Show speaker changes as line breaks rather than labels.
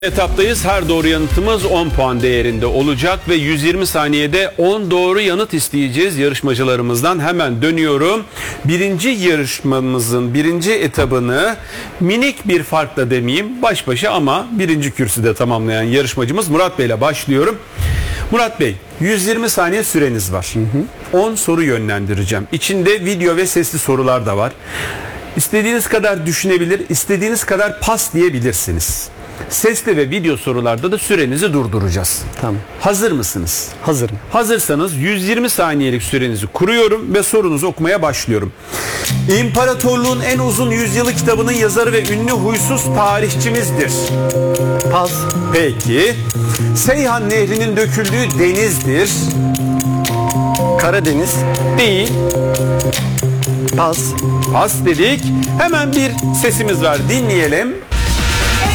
Etaptayız. Her doğru yanıtımız 10 puan değerinde olacak ve 120 saniyede 10 doğru yanıt isteyeceğiz yarışmacılarımızdan. Hemen dönüyorum. Birinci yarışmamızın birinci etabını minik bir farkla demeyeyim, baş başa ama birinci kürsüde tamamlayan yarışmacımız Murat Bey ile başlıyorum. Murat Bey, 120 saniye süreniz var. 10 soru yönlendireceğim. İçinde video ve sesli sorular da var. İstediğiniz kadar düşünebilir, istediğiniz kadar pas diyebilirsiniz. Sesli ve video sorularda da sürenizi durduracağız.
Tamam.
Hazır mısınız?
Hazırım.
Hazırsanız 120 saniyelik sürenizi kuruyorum ve sorunuzu okumaya başlıyorum. İmparatorluğun en uzun yüzyılı kitabının yazarı ve ünlü huysuz tarihçimizdir.
Pas.
Peki. Seyhan Nehri'nin döküldüğü denizdir.
Karadeniz.
Değil.
Pas.
Pas dedik. Hemen bir sesimiz var. Dinleyelim.